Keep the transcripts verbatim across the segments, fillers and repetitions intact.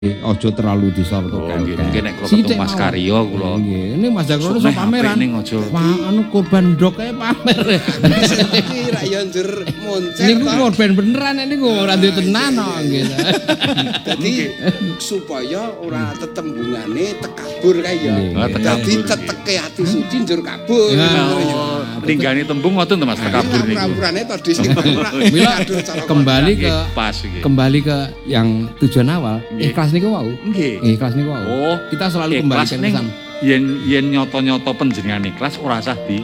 Ojo terlalu disorot Oh, kan. nggih, mungkin nek kula ketemu Mas Karyo kula. Nggih, ini Mas Jagro iso pameran. Wah, anu korban ndok kae pamer. Iki ra yo njur moncer. Niku korban beneran niku ora duwe tenan kok nggih. Dadi supaya ora tetembungane tekabur kae ya. Dadi teteke ati suci njur kabur. Linggane tembung ngoten to Mas tekabur niku. Pura-purane to dhisik. Mila kembali ke pas iki. kembali ke yang tujuan awal, ikhlas niku wau. Nggih. Ikhlas niku wau. Oh, kita selalu kembali ke sana. Yen yen nyoto-nyoto panjenengan ikhlas ora usah di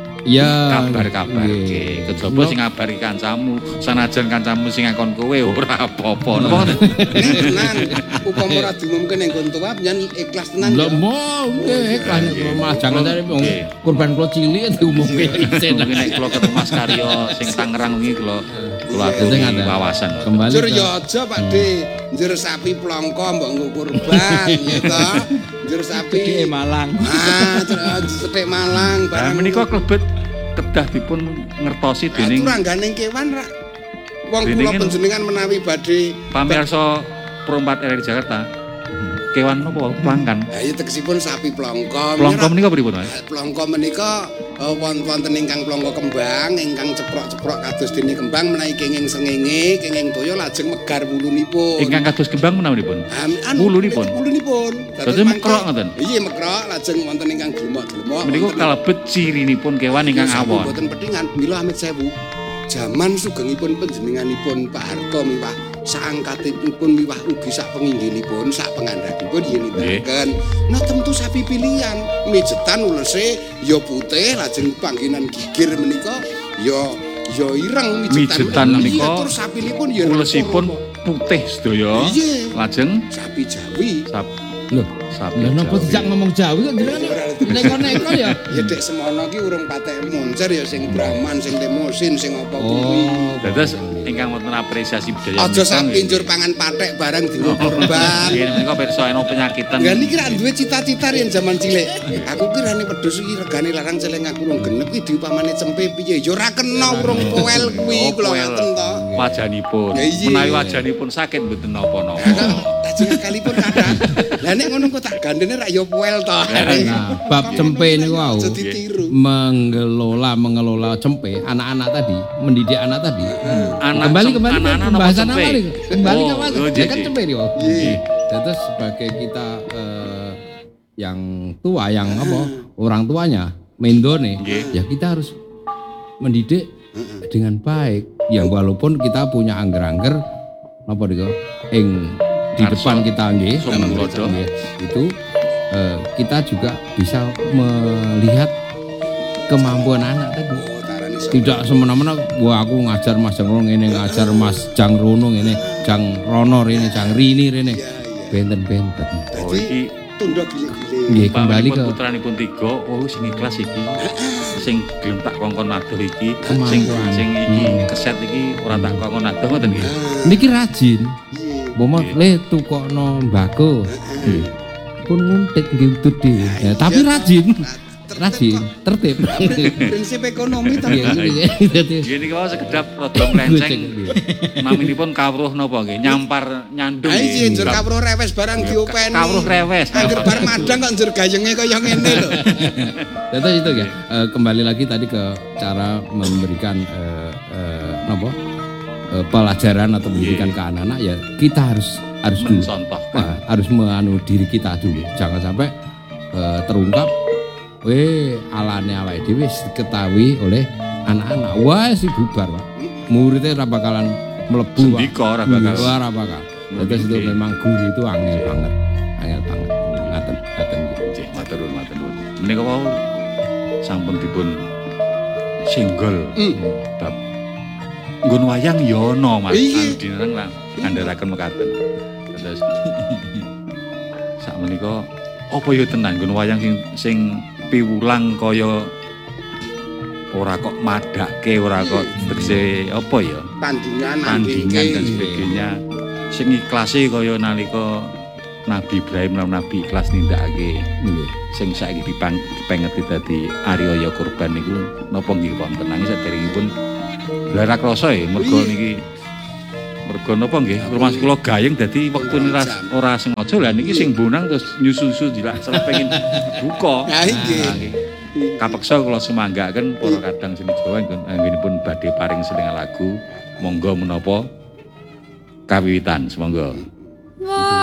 ya kabar-kabarke. Kejaba sing ngabari kancamu, sanajan kancamu sing ngakon kowe ora apa-apa. Napa ngoten? Tenan, upama ora diumumke ning kon tuwa yen ikhlas tenan. Lho mo, nggih ikhlas malah jangan dari korban kula cilik diumumke isin. Nek kula ketemu Mas Karyo sing Tangerang wingi kula kula aturi wawasan. Kembali Njur yo aja Pak De, njur sapi plongko mbok nggo kurban ya to. Njur sapi Malang. Ah, cetek Malang Barang menika klebet kedah dipun ngertosi dening turangganing kewan ra. Wong kula panjenengan menawi badhe pamirsa Pro empat R R Jakarta. Kewan napa pelangkan? Ha iya tegesipun sapi plongko. Plongko menika pripun, Mas? Plongko menika wonten ingkang plongko kembang, ingkang ceprok-ceprok kados dene kembang menawi kenging sengenge, kenging toya lajeng megar wulunipun. Ingkang kados kembang menawipun? Wulunipun. Wulunipun. Dadi mekrok ngoten. Iya mekrok lajeng wonten ingkang glumok-glumok. Menika kalebet cirinipun kewan ingkang awon. Mboten pedhingan, mila amit sewu. Jaman sugengipun panjenenganipun Pak Harko miwah saangkatipun miwah ugi sak penginggilipun sak pengandhapipun yen nindakaken nah tentu sapi pilihan mijetan ulese ya putih lajeng panggenan gigir menika ya ya ireng mijetan menika terus sapinipun ya ulesipun putih sedaya lajeng sapi Jawi sap lho sapi lha napa dijak ngomong Jawi kok jenengan neko-neko ya ya dek semono ki urung patek moncer ya sing Brahman sing Lemosin sing apa kuwi dados ingkang wonten apresiasi budaya aja sampe njur pangan patek barang dina kurban nggih menika pirsa ana penyakitan lha niki ra duwe cita-cita yen jaman cilik aku ki rene wedhus iki regane larang celeng aku urung genep ki diupamane cempe piye ya ora kena urung poel kuwi kula ngaten to wajanipun menawi wajanipun sakit mboten napa-napa lajeng kalipun kathah lah nek ngono kok tak gandene ra ya poel to bab cempe niku wau mengelola mengelola cempe anak-anak tadi mendidik anak tadi kembali kembali ke pembahasan awal kembali ke awal ya kan cempe niku terus sebagai kita yang tua yang apa orang tuanya mendone ya kita harus mendidik dengan baik ya walaupun kita punya angger-angger apa niku ing di depan kita nggih itu eh, kita juga bisa melihat kemampuan anak tadi. Tidak semena-mena wah aku ngajar Mas Jang Rono ngene ngajar Mas Jang Rono ngene Jang Rono rene Jang Rini rene benten-benten. Oh iki tunda gile-gile. Nggih kembali ke putranipun tiga oh sing ikhlas iki. Sing gelem tak kongkon adoh iki sing sing iki keset iki ora tak kongkon adoh ngoten nggih. Niki rajin. Bomo le tukokno mbako. Pun nguntit nggih utut dhewe. Ya, tapi rajin. Rajin, tertib. Prinsip ekonomi to. Gini kalau sekedap rada melenceng. Naminipun kawruh napa nggih? Nyampar nyandung. Ha iki njur kawruh rewes barang diopeni. Kawruh rewes. Angger bar madang kok njur gayenge kaya ngene lho. Terus itu ya. Kembali lagi tadi ke cara memberikan napa? Pelajaran atau pendidikan ke anak-anak ya kita harus harus dulu nah, harus menganu diri kita dulu jangan sampai uh, terungkap weh alane awake dhewe diketahui oleh anak-anak wah si bubar Pak muridnya ora bakalan mlebu Pak ora bakal ora bakal terus itu memang guru itu angel banget angel banget ngaten ngaten nggih matur nuwun matur nuwun menika wau sampun dipun singgol bab nggon wayang ya ana Mas dineng lan ngandharaken mekaten. Terus sak menika apa ya tenan nggon wayang sing sing piwulang kaya ora kok madake ora kok tegese apa ya tandingan tandingan dan sebagainya sing ikhlase kaya nalika Nabi Ibrahim lan Nabi ikhlas nindakake nggih sing saiki dipengeti dadi Aryaya kurban niku napa nggih wonten nanging saderengipun Larak rasa ya, mergo niki mergo napa nggih, rumah kula gayeng dadi wektune ora ora sengaja. Lah niki sing bonang terus nyusu-nyusu dilak selep pengin buka. Ha nggih. Kapeksa kula semanggaken para kadang seni Jawa anggenipun badhe paring selingan lagu. Monggo menapa kawiwitan, semonggo.